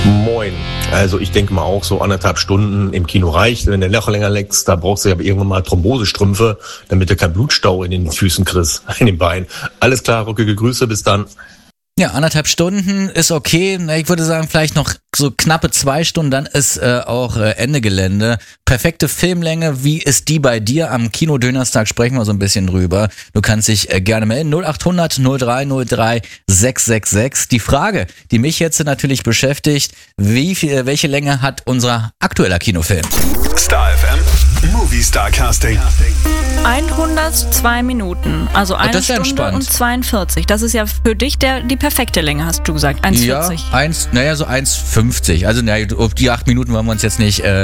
Moin. Also ich denke mal auch so 1,5 Stunden im Kino reicht. Wenn du noch länger leckst, da brauchst du ja irgendwann mal Thrombosestrümpfe, damit du keinen Blutstau in den Füßen kriegst, in den Beinen. Alles klar, rückige Grüße, bis dann. Ja, 1,5 Stunden ist okay. Ich würde sagen, vielleicht noch so knappe 2 Stunden, dann ist auch Ende Gelände. Perfekte Filmlänge, wie ist die bei dir? Am Kino-Dönerstag sprechen wir so ein bisschen drüber. Du kannst dich gerne melden. 0800 0303 666. Die Frage, die mich jetzt natürlich beschäftigt, welche Länge hat unser aktueller Kinofilm? Star FM Movie Star Casting. 102 Minuten, also 1 das ist ja Stunde entspannt. und 42. Das ist ja für dich die perfekte Länge, hast du gesagt. 1,40. Ja, so 1,50. Also, die 8 Minuten wollen wir uns jetzt nicht